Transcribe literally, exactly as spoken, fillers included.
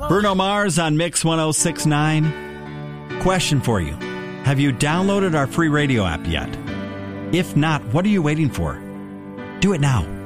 Bruno Mars on Mix one oh six point nine. Question for you. Have you downloaded our free radio app yet? If not, what are you waiting for? Do it now.